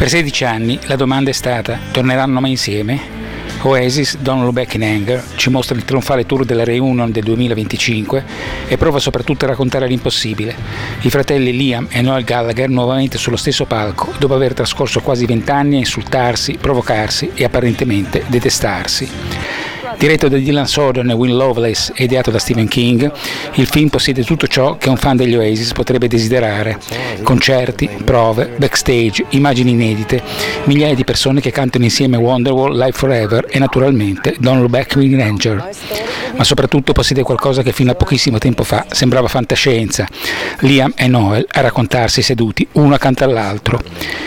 Per 16 anni la domanda è stata: torneranno mai insieme? Oasis, Don't Look Back in Anger, ci mostra il trionfale tour della Reunion del 2025 e prova soprattutto a raccontare l'impossibile. I fratelli Liam e Noel Gallagher nuovamente sullo stesso palco, dopo aver trascorso quasi 20 anni a insultarsi, provocarsi e apparentemente detestarsi. Diretto da Dylan Sodern e Will Lovelace e ideato da Stephen King, il film possiede tutto ciò che un fan degli Oasis potrebbe desiderare: concerti, prove, backstage, immagini inedite, migliaia di persone che cantano insieme Wonderwall, Live Forever e naturalmente Don't Look Back in Anger. Ma soprattutto possiede qualcosa che fino a pochissimo tempo fa sembrava fantascienza: Liam e Noel a raccontarsi seduti uno accanto all'altro.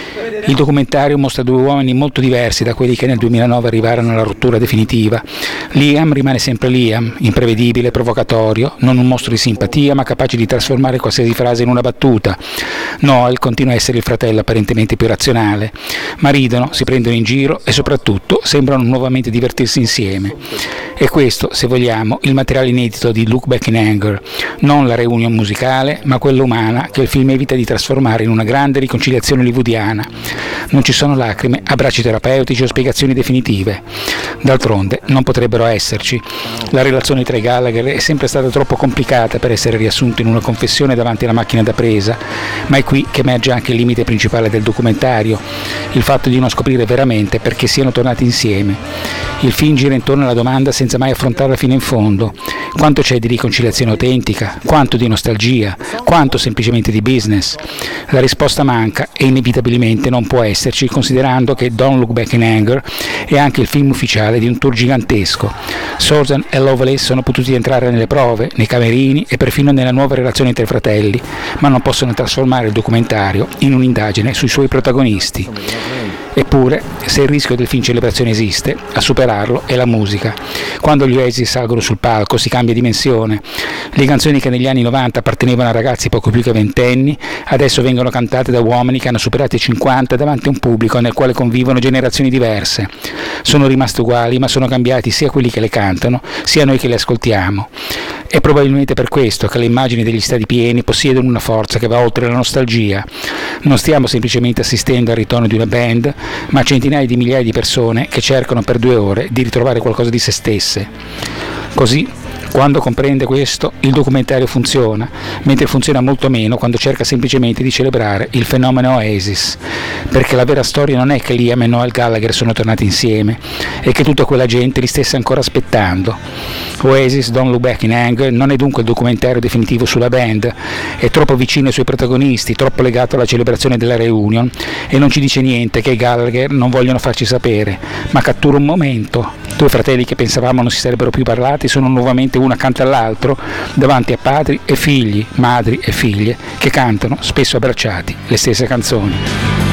Il documentario mostra due uomini molto diversi da quelli che nel 2009 arrivarono alla rottura definitiva. Liam rimane sempre Liam, imprevedibile, provocatorio, non un mostro di simpatia ma capace di trasformare qualsiasi frase in una battuta. Noel continua a essere il fratello apparentemente più razionale, ma ridono, si prendono in giro e soprattutto sembrano nuovamente divertirsi insieme. E questo, se vogliamo, il materiale inedito di Look Back in Anger, non la reunion musicale ma quella umana che il film evita di trasformare in una grande riconciliazione hollywoodiana. Non ci sono lacrime, abbracci terapeutici o spiegazioni definitive. D'altronde non potrebbero esserci. La relazione tra i Gallagher è sempre stata troppo complicata per essere riassunta in una confessione davanti alla macchina da presa, ma è qui che emerge anche il limite principale del documentario, il fatto di non scoprire veramente perché siano tornati insieme. Il film gira intorno alla domanda senza mai affrontarla fino in fondo: quanto c'è di riconciliazione autentica, quanto di nostalgia, quanto semplicemente di business? La risposta manca e inevitabilmente non può esserci, considerando che Don't Look Back in Anger è anche il film ufficiale di un tour gigantesco. Sodern e Lovelace sono potuti entrare nelle prove, nei camerini e perfino nella nuova relazione tra i fratelli, ma non possono trasformare il documentario in un'indagine sui suoi protagonisti. Eppure, se il rischio del film celebrazione esiste, a superarlo è la musica. Quando gli Oasis salgono sul palco si cambia dimensione. Le canzoni che negli anni 90 appartenevano a ragazzi poco più che ventenni, adesso vengono cantate da uomini che hanno superato i 50 davanti a un pubblico nel quale convivono generazioni diverse. Sono rimasti uguali, ma sono cambiati sia quelli che le cantano, sia noi che le ascoltiamo. È probabilmente per questo che le immagini degli stadi pieni possiedono una forza che va oltre la nostalgia. Non stiamo semplicemente assistendo al ritorno di una band, ma a centinaia di migliaia di persone che cercano per 2 ore di ritrovare qualcosa di se stesse. Così, quando comprende questo, il documentario funziona, mentre funziona molto meno quando cerca semplicemente di celebrare il fenomeno Oasis, perché la vera storia non è che Liam e Noel Gallagher sono tornati insieme, è che tutta quella gente li stesse ancora aspettando. Oasis, Don't Look Back in Anger non è dunque il documentario definitivo sulla band, è troppo vicino ai suoi protagonisti, troppo legato alla celebrazione della reunion e non ci dice niente che i Gallagher non vogliono farci sapere, ma cattura un momento. 2 fratelli che pensavamo non si sarebbero più parlati sono nuovamente uno accanto all'altro davanti a padri e figli, madri e figlie che cantano, spesso abbracciati, le stesse canzoni.